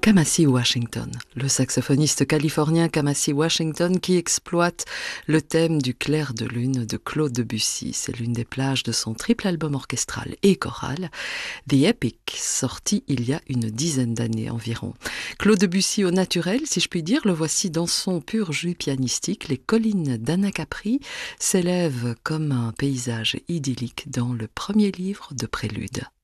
Kamasi Washington, le saxophoniste californien Kamasi Washington qui exploite le thème du clair de lune de Claude Debussy. C'est l'une des plages de son triple album orchestral et choral, The Epic, sorti il y a une dizaine d'années environ. Claude Debussy au naturel, si je puis dire, le voici dans son pur jus pianistique. Les collines d'Anacapri s'élèvent comme un paysage idyllique dans le premier livre de Prélude.